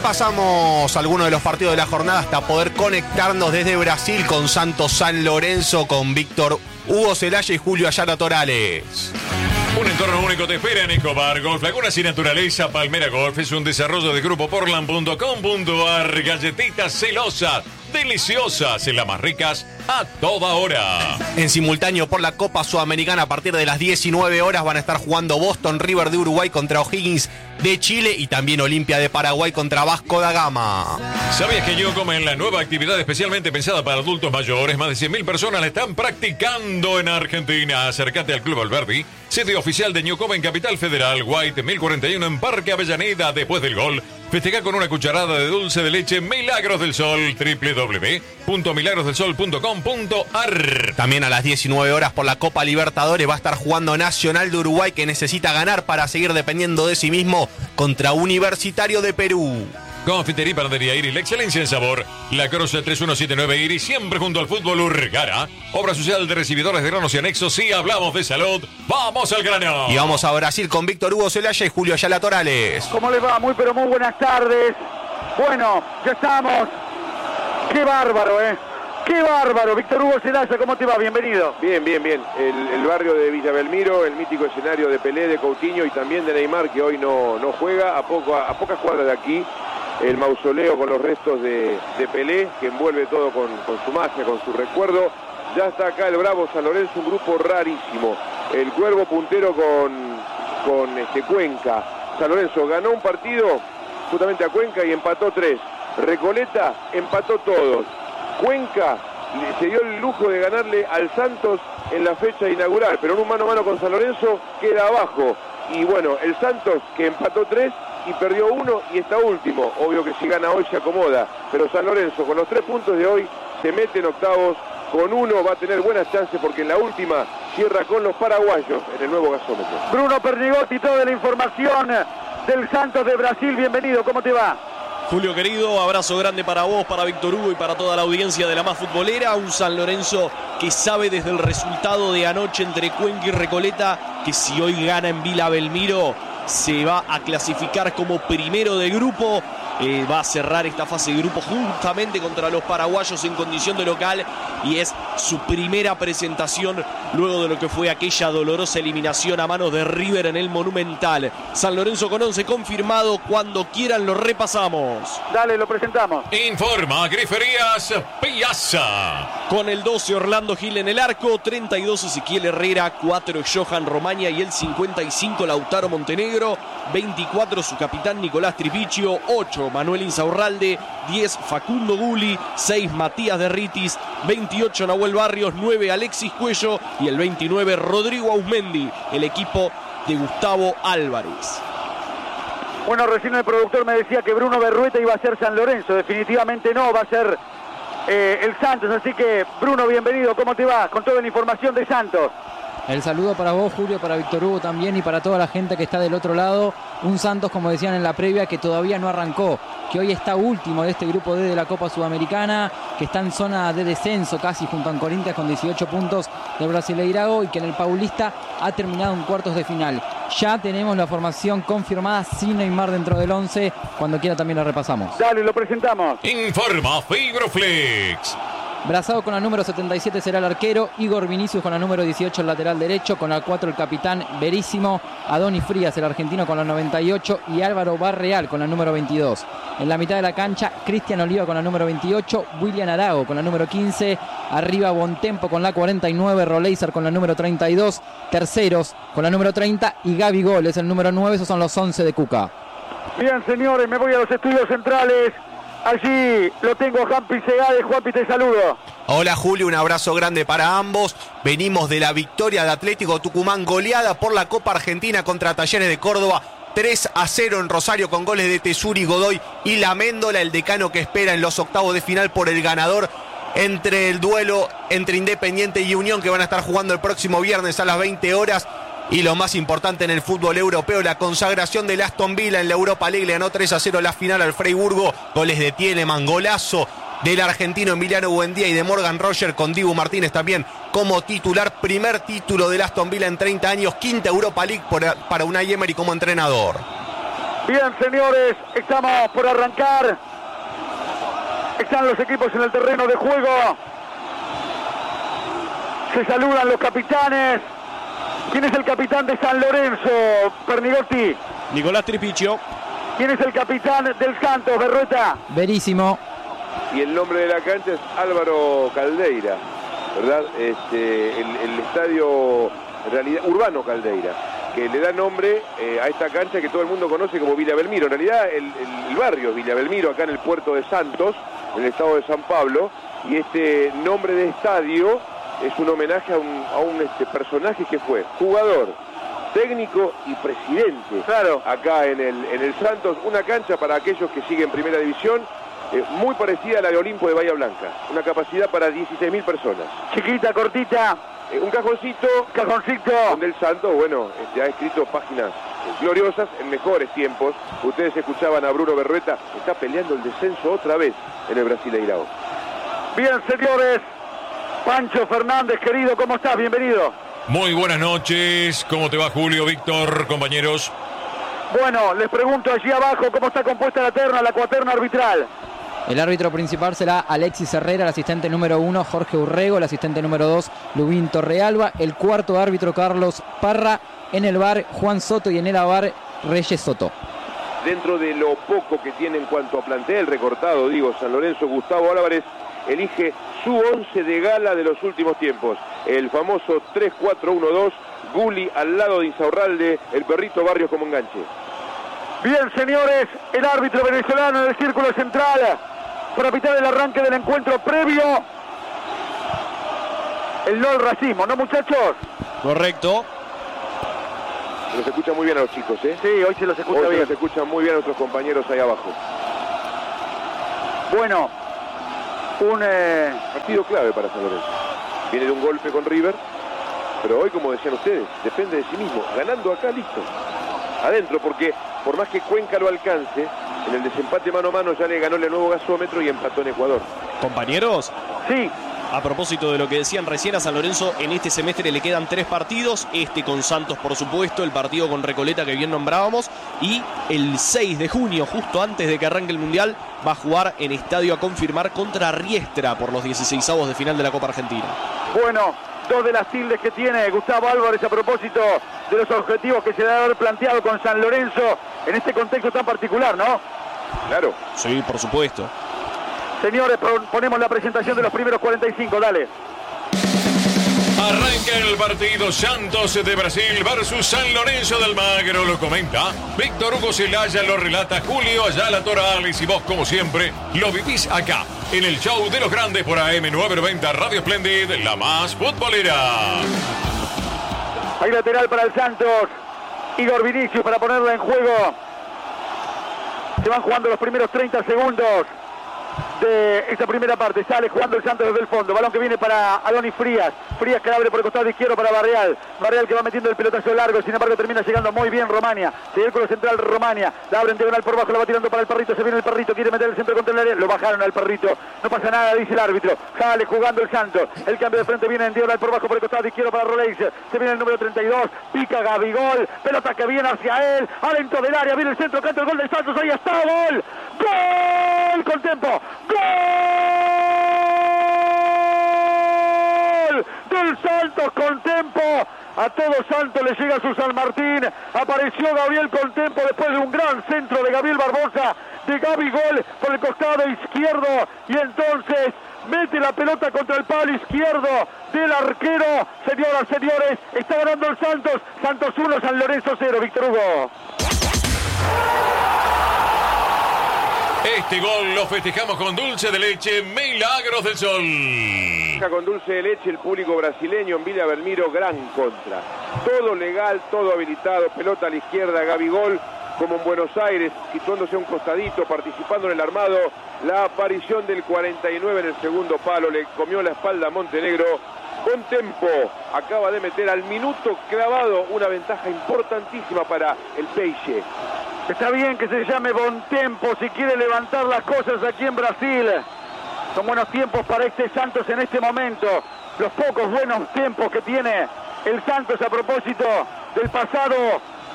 repasamos algunos de los partidos de la jornada hasta poder conectarnos desde Brasil con Santos San Lorenzo, con Víctor Hugo Celaya y Julio Ayala Torales. Un entorno único te espera en Ecobar Golf, Lagunas y Naturaleza. Palmera Golf es un desarrollo de Grupo Portland.com.ar. Galletitas celosas, deliciosas, en las más ricas a toda hora. En simultáneo por la Copa Sudamericana, a partir de las 19 horas van a estar jugando Boston River de Uruguay contra O'Higgins de Chile y también Olimpia de Paraguay contra Vasco da Gama. ¿Sabías que Yocomen, en la nueva actividad especialmente pensada para adultos mayores, más de 100.000 personas la están practicando en Argentina? Acércate al Club Alberdi, sede oficial de Yocomen Capital Federal, White 1041 en Parque Avellaneda. Después del gol, festeja con una cucharada de dulce de leche Milagros del Sol. www.milagrosdelsol.com.ar. También a las 19 horas por la Copa Libertadores va a estar jugando Nacional de Uruguay, que necesita ganar para seguir dependiendo de sí mismo, contra Universitario de Perú. Confitería y Panadería Iri, la excelencia en sabor. La Cruz 3179 Iri, siempre junto al fútbol Urgara. Obra social de recibidores de granos y anexos. Si hablamos de salud, ¡vamos al grano! Y vamos a Brasil con Víctor Hugo Celaya y Julio Ayala Torales. ¿Cómo les va? Muy pero muy buenas tardes. Bueno, ya estamos. ¡Qué bárbaro, ¡Qué bárbaro! Víctor Hugo Celaya, ¿cómo te va? Bienvenido. Bien. El barrio de Villa Belmiro, el mítico escenario de Pelé, de Coutinho y también de Neymar, que hoy no juega, a pocas cuadras de aquí. El mausoleo con los restos de Pelé, que envuelve todo con su magia, con su recuerdo. Ya está acá el Bravo San Lorenzo, un grupo rarísimo. El Cuervo puntero con Cuenca. San Lorenzo ganó un partido justamente a Cuenca y empató 3. Recoleta empató todos. Cuenca se dio el lujo de ganarle al Santos en la fecha inaugural, pero en un mano a mano con San Lorenzo queda abajo. Y bueno, el Santos que empató 3 y perdió 1 y está último. Obvio que si gana hoy se acomoda, pero San Lorenzo con los 3 puntos de hoy se mete en octavos. Con 1 va a tener buenas chances porque en la última cierra con los paraguayos en el nuevo gasómetro. Bruno Pernigotti, toda la información del Santos de Brasil. Bienvenido, ¿cómo te va? Julio querido, abrazo grande para vos, para Víctor Hugo y para toda la audiencia de la más futbolera. Un San Lorenzo que sabe desde el resultado de anoche entre Cuenca y Recoleta que si hoy gana en Villa Belmiro se va a clasificar como primero de grupo. Va a cerrar esta fase de grupo justamente contra los paraguayos en condición de local y es su primera presentación luego de lo que fue aquella dolorosa eliminación a manos de River en el Monumental. San Lorenzo con 11 confirmado, cuando quieran lo repasamos. Dale, lo presentamos. Informa Griferías Piazza. Con el 12 Orlando Gil en el arco, 32 Ezequiel Herrera, 4 Johan Romaña y el 55 Lautaro Montenegro, 24 su capitán Nicolás Tripicchio, 8 Manuel Insaurralde, 10 Facundo Guli, 6 Matías Derritis, 28 Nahuel Barrios, 9 Alexis Cuello y el 29 Rodrigo Ausmendi, el equipo de Gustavo Álvarez. Bueno, recién el productor me decía que Bruno Berrueta iba a ser San Lorenzo. Definitivamente no, va a ser el Santos. Así que, Bruno, bienvenido. ¿Cómo te va? Con toda la información de Santos. El saludo para vos, Julio, para Víctor Hugo también y para toda la gente que está del otro lado. Un Santos, como decían en la previa, que todavía no arrancó, que hoy está último de este grupo D de la Copa Sudamericana, que está en zona de descenso casi junto a Corinthians con 18 puntos del Brasileirao y que en el Paulista ha terminado en cuartos de final. Ya tenemos la formación confirmada sin Neymar dentro del 11. Cuando quiera también la repasamos. Dale, lo presentamos. Informa Fibroflex. Brazado con la número 77 será el arquero, Igor Vinicius con la número 18 el lateral derecho, con la 4 el capitán Verísimo, Adonis Frías el argentino con la 98 y Álvaro Barreal con la número 22. En la mitad de la cancha, Cristian Oliva con la número 28, William Arago con la número 15, arriba Bontempo con la 49, Roleiser con la número 32, Terceros con la número 30 y Gaby Gol es el número 9, esos son los 11 de Cuca. Bien, señores, me voy a los estudios centrales. Allí lo tengo, Juanpi Segade. Juanpi, te saludo. Hola Julio, un abrazo grande para ambos. Venimos de la victoria de Atlético Tucumán, goleada por la Copa Argentina contra Talleres de Córdoba, 3-0 en Rosario con goles de Tesuri, Godoy y Laméndola, el decano que espera en los octavos de final por el ganador entre el duelo entre Independiente y Unión, que van a estar jugando el próximo viernes a las 20 horas. Y lo más importante en el fútbol europeo, la consagración del Aston Villa en la Europa League. Le ganó 3-0 la final al Freiburgo. Goles de Tielemans, golazo del argentino Emiliano Buendía y de Morgan Roger, con Dibu Martínez también como titular. Primer título del Aston Villa en 30 años. Quinta Europa League para Unai Emery como entrenador. Bien, señores, estamos por arrancar. Están los equipos en el terreno de juego. Se saludan los capitanes. ¿Quién es el capitán de San Lorenzo, Pernigotti? Nicolás Tripicchio. ¿Quién es el capitán del Santos, Berrueta? Verísimo. Y el nombre de la cancha es Álvaro Caldeira, ¿verdad? El estadio, en realidad, Urbano Caldeira, que le da nombre a esta cancha que todo el mundo conoce como Villa Belmiro. En realidad, el barrio es Villa Belmiro, acá en el puerto de Santos, en el estado de San Pablo, y este nombre de estadio es un homenaje a un personaje que fue jugador, técnico y presidente. Claro. Acá en el Santos, una cancha para aquellos que siguen Primera División, muy parecida a la de Olimpo de Bahía Blanca, una capacidad para 16.000 personas. Chiquita, cortita. Un cajoncito donde el Santos, bueno, ha escrito páginas gloriosas en mejores tiempos. Ustedes escuchaban a Bruno Berrueta, está peleando el descenso otra vez en el Brasileirao. Bien, señores. Pancho Fernández, querido, ¿cómo estás? Bienvenido. Muy buenas noches. ¿Cómo te va, Julio, Víctor, compañeros? Bueno, les pregunto allí abajo cómo está compuesta la terna, la cuaterna arbitral. El árbitro principal será Alexis Herrera, el asistente número 1 Jorge Urrego, el asistente número 2 Lubín Torrealba, el cuarto árbitro Carlos Parra, en el VAR Juan Soto y en el AVAR Reyes Soto. Dentro de lo poco que tiene en cuanto a plantel recortado, digo, San Lorenzo, Gustavo Álvarez elige su 11 de gala de los últimos tiempos. El famoso 3-4-1-2, Guli al lado de Insaurralde, el perrito Barrios como enganche. Bien, señores, el árbitro venezolano en el círculo central para pitar el arranque del encuentro previo. El no al racismo, ¿no, muchachos? Correcto. Se los escucha muy bien a los chicos, ¿eh? Sí, hoy se los escucha hoy bien. Se los escuchan muy bien a nuestros compañeros ahí abajo. Bueno, un partido clave para San Lorenzo. Viene de un golpe con River, pero hoy, como decían ustedes, depende de sí mismo. Ganando acá, listo. Adentro, porque por más que Cuenca lo alcance, en el desempate mano a mano ya le ganó el nuevo gasómetro y empató en Ecuador. Compañeros, sí. A propósito de lo que decían recién, a San Lorenzo en este semestre le quedan 3 partidos. Este con Santos, por supuesto, el partido con Recoleta que bien nombrábamos. Y el 6 de junio, justo antes de que arranque el Mundial, va a jugar en estadio a confirmar contra Riestra por los 16avos de final de la Copa Argentina. Bueno, 2 de las tildes que tiene Gustavo Álvarez a propósito de los objetivos que se debe haber planteado con San Lorenzo en este contexto tan particular, ¿no? Claro. Sí, por supuesto. Señores, ponemos la presentación de los primeros 45, dale. Arranca el partido Santos de Brasil versus San Lorenzo del Magro, lo comenta Víctor Hugo Celaya, lo relata Julio Ayala Torales y vos, como siempre, lo vivís acá, en el show de los grandes por AM990 Radio Splendid, la más futbolera. Hay lateral para el Santos, Igor Vinicius para ponerlo en juego. Se van jugando los primeros 30 segundos de esta primera parte. Sale jugando el Santos desde el fondo. Balón que viene para Adonis Frías. Frías que abre por el costado izquierdo para Barreal. Barreal que va metiendo el pelotazo largo. Sin embargo termina llegando muy bien Romania. Círculo central Romania. La abre en diagonal por bajo. La va tirando para el Perrito. Se viene el Perrito. Quiere meter el centro contra el área. Lo bajaron al Perrito. No pasa nada, dice el árbitro. Sale jugando el Santos. El cambio de frente viene en diagonal por bajo por el costado izquierdo para Rolex. Se viene el número 32. Pica Gabigol. Pelota que viene hacia él. Adentro del área. Viene el centro. Canta el gol del Santos. Ahí está. Gol. Gol con tiempo. ¡Gol del Santos con tempo! A todo Santos le llega su San Martín. Apareció Gabriel con tempo después de un gran centro de Gabriel Barbosa. De Gabigol por el costado izquierdo. Y entonces mete la pelota contra el palo izquierdo del arquero. Señoras, señores, está ganando el Santos. Santos 1, San Lorenzo 0. Víctor Hugo. Este gol lo festejamos con dulce de leche, Milagros del Sol. Con dulce de leche el público brasileño en Villa Belmiro, gran contra. Todo legal, todo habilitado, pelota a la izquierda, Gabigol, como en Buenos Aires, situándose a un costadito, participando en el armado. La aparición del 49 en el segundo palo, le comió la espalda a Montenegro. Con tempo, acaba de meter al minuto clavado una ventaja importantísima para el Peixe. Está bien que se llame Bontempo si quiere levantar las cosas aquí en Brasil. Son buenos tiempos para este Santos en este momento. Los pocos buenos tiempos que tiene el Santos a propósito del pasado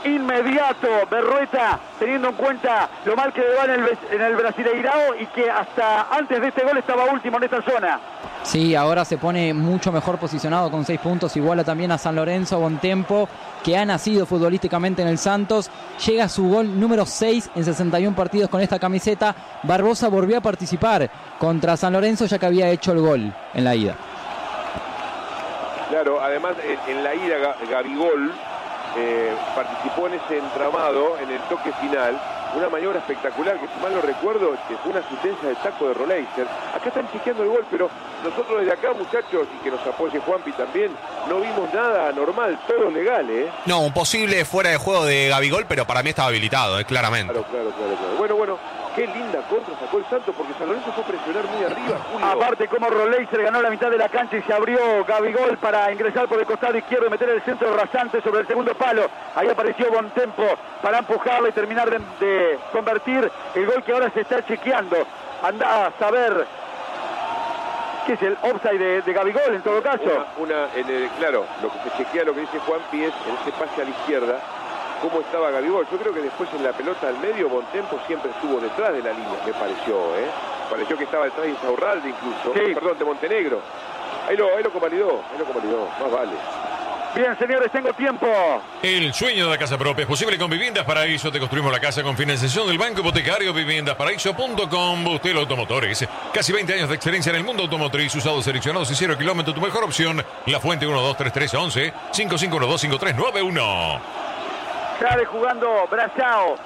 inmediato Berrueta, teniendo en cuenta lo mal que le va en el Brasileirao y que hasta antes de este gol estaba último en esta zona. Sí, ahora se pone mucho mejor posicionado con 6 puntos, iguala también a San Lorenzo, Bontempo, que ha nacido futbolísticamente en el Santos, llega a su gol número 6 en 61 partidos con esta camiseta. Barbosa volvió a participar contra San Lorenzo ya que había hecho el gol en la ida. Claro, además en la ida Gabigol participó en ese entramado, en el toque final, una maniobra espectacular que, si mal no recuerdo, que fue una asistencia de taco de Roleiser. Acá están chequeando el gol, pero nosotros desde acá, muchachos, y que nos apoye Juanpi también, no vimos nada anormal, todo legal, ¿eh? No, un posible fuera de juego de Gabigol, pero para mí estaba habilitado, claramente. Claro. Bueno, qué linda contra sacó el Santos, porque San Lorenzo fue a presionar muy arriba, Julio. Aparte, como Roleiser ganó la mitad de la cancha y se abrió Gabigol para ingresar por el costado izquierdo y meter el centro rasante sobre el segundo palo. Ahí apareció Bontempo para empujarlo y terminar de convertir el gol que ahora se está chequeando. Anda a saber qué es el offside de Gabigol en todo caso. Claro, lo que se chequea, lo que dice Juanpi es en ese pase a la izquierda, cómo estaba Gabigol. Yo creo que después en la pelota al medio, Bontempo siempre estuvo detrás de la línea, me pareció, pareció que estaba detrás de Insaurralde incluso, sí. Perdón, de Montenegro. Ahí lo convalidó, más vale. Bien, señores, tengo tiempo. El sueño de la casa propia es posible con Viviendas Paraíso. Te construimos la casa con financiación del Banco Hipotecario. Viviendasparaíso.com. Bustelo Automotores. Casi 20 años de experiencia en el mundo automotriz. Usados, seleccionados y 0 kilómetros. Tu mejor opción. La Fuente 123311 55125391. Sale jugando Brasao,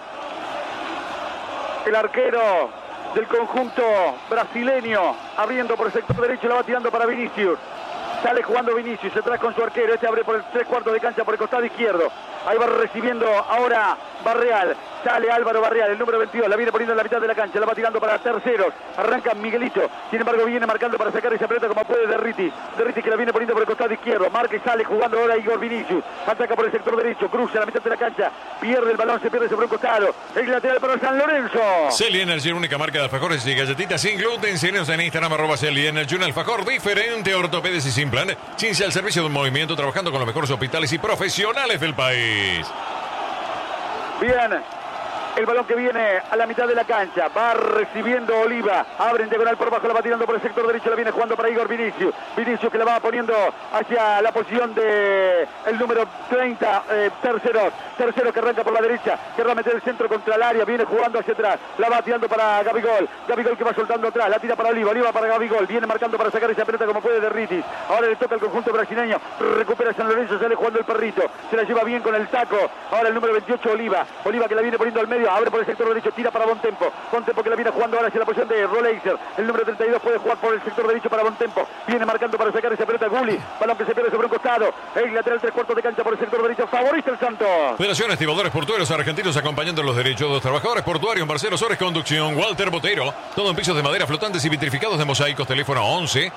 el arquero del conjunto brasileño, abriendo por el sector derecho, la va tirando para Vinicius. Sale jugando Vinicius, atrás con su arquero, abre por el 3/4 de cancha por el costado izquierdo. Ahí va recibiendo ahora Barreal. Sale Álvaro Barreal, el número 22, la viene poniendo en la mitad de la cancha, la va tirando para terceros. Arranca Miguelito, sin embargo viene marcando para sacar esa pelota como puede Derriti que la viene poniendo por el costado izquierdo. Marca y sale jugando ahora Igor Vinicius. Ataca por el sector derecho, cruza la mitad de la cancha, pierde el balón, se pierde sobre un costado. El lateral para San Lorenzo. Celi Energy, única marca de alfajores y galletitas sin gluten. Síguenos en Instagram, @Celi Energy, un alfajor diferente, ortopedes y sin plan. Ciencia al servicio de un movimiento, trabajando con los mejores hospitales y profesionales del país. Bien, el balón que viene a la mitad de la cancha, va recibiendo Oliva, abre en diagonal por bajo, la va tirando por el sector derecho, la viene jugando para Igor Vinicius. Vinicius que la va poniendo hacia la posición de el número 30, tercero que arranca por la derecha, que va a meter el centro contra el área, viene jugando hacia atrás, la va tirando para Gabigol que va soltando atrás, la tira para Oliva para Gabigol, viene marcando para sacar esa pelota como puede Derriti. Ahora le toca al conjunto brasileño, recupera San Lorenzo, sale jugando el perrito, se la lleva bien con el taco. Ahora el número 28 Oliva que la viene poniendo al medio, abre por el sector derecho, tira para Bontempo que la viene jugando ahora hacia la posición de Roleiser. El número 32 puede jugar por el sector derecho para Bontempo, viene marcando para sacar esa pelota Gulli, balón que se pierde sobre un costado, el lateral 3/4 de cancha por el sector derecho, favorece el Santos. Federación Estibadores Portuarios Argentinos, acompañando los derechos de los trabajadores portuarios. Marcelo Sores, conducción, Walter Botero, todo en pisos de madera flotantes y vitrificados de mosaicos. Teléfono 11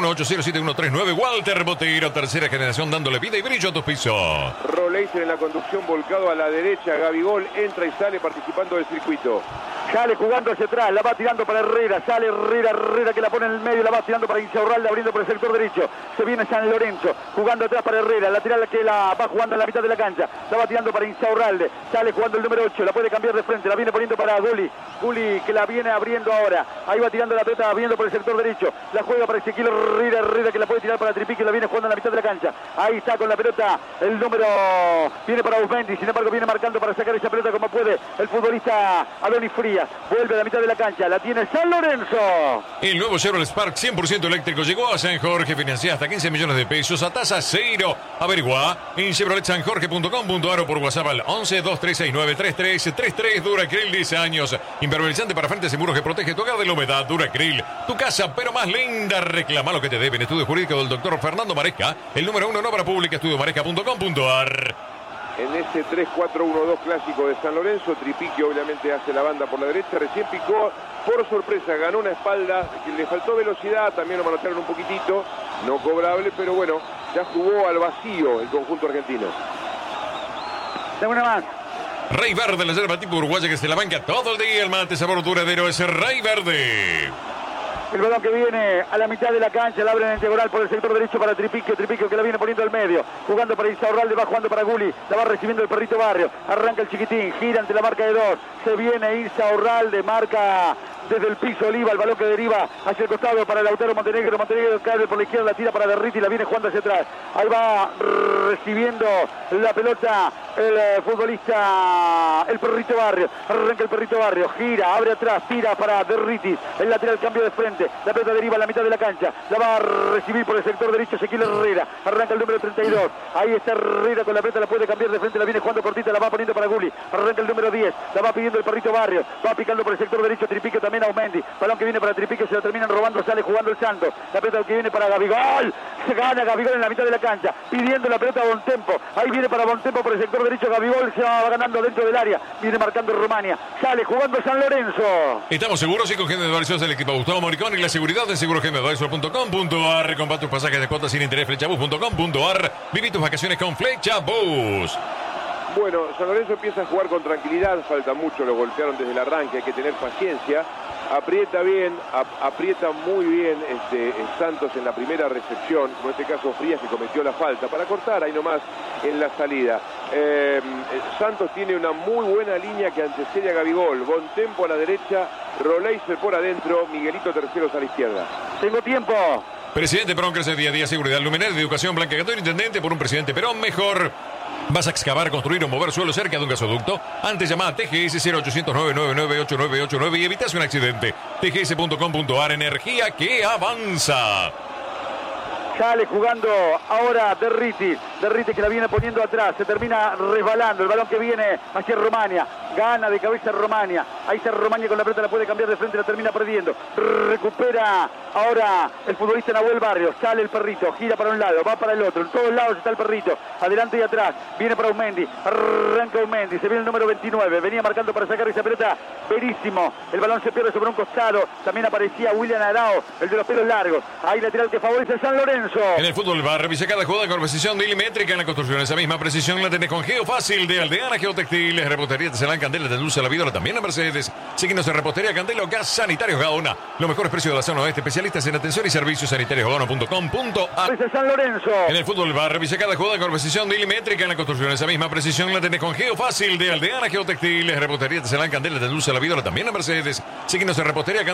41807139. Walter Botero, tercera generación, dándole vida y brillo a tus pisos. Roleiser en la conducción, volcado a la derecha. Gabigol entra y sale participando del circuito. Sale jugando hacia atrás, la va tirando para Herrera, sale Herrera que la pone en el medio, la va tirando para Insaurralde, abriendo por el sector derecho. Se viene San Lorenzo, jugando atrás para Herrera, lateral que la va jugando en la mitad de la cancha, la va tirando para Insaurralde, sale jugando el número 8, la puede cambiar de frente, la viene poniendo para Gulli que la viene abriendo ahora, ahí va tirando la pelota, abriendo por el sector derecho, la juega para Ezequiel Herrera que la puede tirar para Tripique, la viene jugando en la mitad de la cancha, ahí está con la pelota, el número, viene para Usmendi, sin embargo viene marcando para sacar esa pelota como puede el futbolista Adonis Frías, vuelve a la mitad de la cancha, la tiene San Lorenzo. El nuevo Chevrolet Spark 100% eléctrico llegó a San Jorge, financia hasta 15 millones de pesos a tasa cero. Averigua en chevroletsanjorge.com.ar o por WhatsApp al 11 2369 3333. Duracril, 10 años. Impermeabilizante para frentes y muros que protege tu hogar de la humedad. Duracril, tu casa pero más linda. Reclama lo que te deben. Estudio jurídico del doctor Fernando Maresca, el número 1 en obra pública, estudiomaresca.com.ar. En ese 3-4-1-2 clásico de San Lorenzo, Tripique obviamente hace la banda por la derecha, recién picó, por sorpresa ganó una espalda, que le faltó velocidad, también lo manotearon un poquitito, no cobrable, pero bueno, ya jugó al vacío el conjunto argentino. De una más. Rey Verde, la yerba tipo uruguaya que se la banca todo el día. El mate sabor duradero es Rey Verde. El balón que viene a la mitad de la cancha, la abren en diagonal por el sector derecho para Tripiquio. Tripiquio que la viene poniendo al medio, jugando para Insaurralde, va jugando para Gulli, la va recibiendo el Perrito Barrio. Arranca el Chiquitín, gira ante la marca de 2. Se viene Insaurralde, marca desde el piso Oliva, el balón que deriva hacia el costado para Lautaro Montenegro. Montenegro cae por la izquierda, la tira para Derriti, la viene jugando hacia atrás. Ahí va recibiendo la pelota el futbolista, el Perrito Barrio. Arranca el Perrito Barrio, gira, abre atrás, tira para Derriti. El lateral, cambio de frente. La pelota deriva a la mitad de la cancha. La va a recibir por el sector derecho Ezequiel Herrera. Arranca el número 32. Ahí está Herrera con la pelota, la puede cambiar de frente, la viene jugando cortita, la va poniendo para Gulli. Arranca el número 10. La va pidiendo el Perrito Barrio. Va picando por el sector derecho Tripiquio también a Aumendi. Balón que viene para Tripiquio, se lo terminan robando, sale jugando el Santos. La pelota que viene para Gabigol. Se gana Gabigol en la mitad de la cancha, pidiendo la pelota a Bontempo. Ahí viene para Bontempo por el sector derecho Gabigol, se va ganando dentro del área. Viene marcando Rumania. Sale jugando San Lorenzo. Estamos seguros y con General Advisors del equipo Gustavo Moricón y la seguridad de segurogeneradvisor.com.ar. Compra tus pasajes de cuotas sin interés, flechabus.com.ar. Viví tus vacaciones con Flechabus. Bueno, San Lorenzo empieza a jugar con tranquilidad, falta mucho, lo golpearon desde el arranque, hay que tener paciencia. Aprieta bien, aprieta muy bien Santos en la primera recepción, como en este caso Frías que cometió la falta, para cortar ahí nomás en la salida. Santos tiene una muy buena línea que antecede a Gabigol, Bontempo a la derecha, Roleiser por adentro, Miguelito Terceros a la izquierda. Tengo tiempo. Presidente Perón crece día a día, seguridad luminaria de educación, Blanca Cantón, intendente por un presidente Perón mejor. ¿Vas a excavar, construir o mover suelo cerca de un gasoducto? Antes llama a TGS 0800 999 8989 y evitas un accidente. tgs.com.ar, energía que avanza. Sale jugando ahora Derriti. Derriti que la viene poniendo atrás. Se termina resbalando. El balón que viene hacia Romania. Gana de cabeza Romania. Ahí está Romania con la pelota. La puede cambiar de frente. La termina perdiendo. Recupera ahora el futbolista Nahuel Barrios. Sale el Perrito. Gira para un lado. Va para el otro. En todos lados está el Perrito. Adelante y atrás. Viene para Aumendi. Arranca Aumendi. Se viene el número 29. Venía marcando para sacar esa pelota. Verísimo. El balón se pierde sobre un costado. También aparecía William Arao. El de los pelos largos. Ahí lateral que favorece el San Lorenzo. En el fútbol va a revisar cada jugada con precisión milimétrica en la construcción. Esa misma precisión la tenés con Geofácil de Aldeana Geotextiles, Repostería Teselán, Candela de Dulce la Vida, también a Mercedes. Síguenos en Repostería Candela o Gas Sanitarios Gaona. Los mejores precios de la zona oeste, especialistas en atención y servicios sanitarios gaona.com.ar. Es el San Lorenzo. En el fútbol va a revisar cada jugada con precisión milimétrica en la construcción. Esa misma precisión la tenés con Geofácil de Aldeana Geotextiles, Repostería Teselán, Candela de Dulce la Vida, también a Mercedes. Síguenos en Repostería Candela